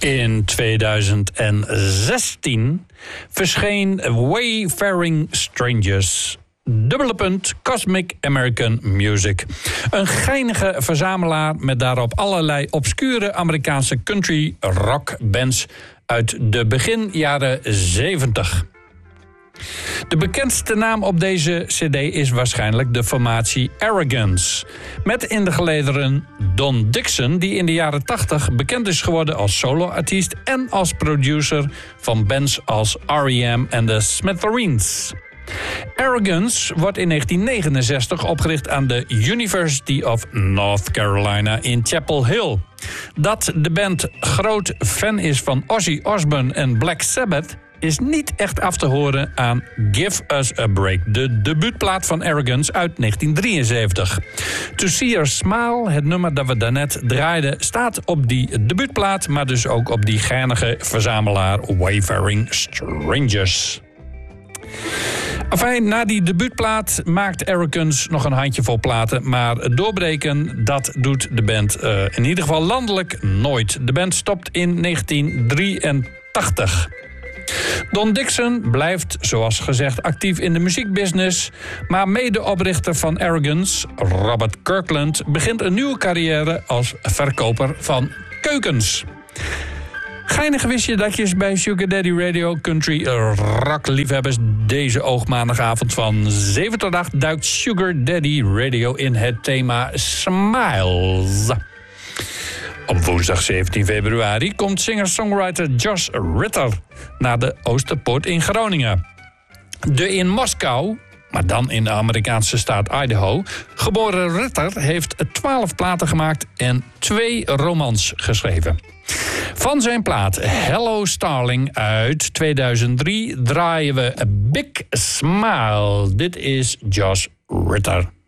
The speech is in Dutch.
In 2016 verscheen Wayfaring Strangers. Cosmic American Music. Een geinige verzamelaar met daarop allerlei obscure Amerikaanse country rock bands uit de begin jaren 70. De bekendste naam op deze cd is waarschijnlijk de formatie Arrogance. Met in de gelederen Don Dixon, die in de jaren 80 bekend is geworden als soloartiest en als producer van bands als R.E.M. en de Smithereens. Arrogance wordt in 1969 opgericht aan de University of North Carolina in Chapel Hill. Dat de band groot fan is van Ozzy Osbourne en Black Sabbath is niet echt af te horen aan Give Us a Break, de debuutplaat van Arrogance uit 1973. To See Your Smile, het nummer dat we daarnet draaiden, staat op die debuutplaat, maar dus ook op die geinige verzamelaar Wayfaring Strangers. Enfin, na die debuutplaat maakt Arrogance nog een handjevol platen, maar doorbreken, dat doet de band in ieder geval landelijk nooit. De band stopt in 1983. Don Dixon blijft, zoals gezegd, actief in de muziekbusiness, maar medeoprichter van Arrogance, Robert Kirkland, begint een nieuwe carrière als verkoper van keukens. Geinige wist je dat je bij Sugar Daddy Radio country rock liefhebbers deze oogmaandagavond van 7 tot 8 duikt Sugar Daddy Radio in het thema Smiles. Op woensdag 17 februari komt singer-songwriter Josh Ritter naar de Oosterpoort in Groningen. De in Moskou, maar dan in de Amerikaanse staat Idaho, geboren Ritter heeft 12 platen gemaakt en 2 romans geschreven. Van zijn plaat Hello Starling uit 2003 draaien we A Big Smile. Dit is Josh Ritter.